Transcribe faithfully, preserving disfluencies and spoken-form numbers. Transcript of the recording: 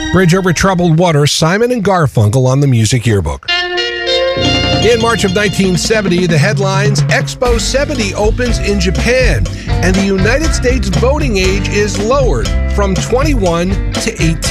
Bridge Over Troubled Water, Simon and Garfunkel on the Music Yearbook. In March of nineteen seventy, the headlines, Expo seventy opens in Japan, and the United States voting age is lowered from twenty-one to eighteen.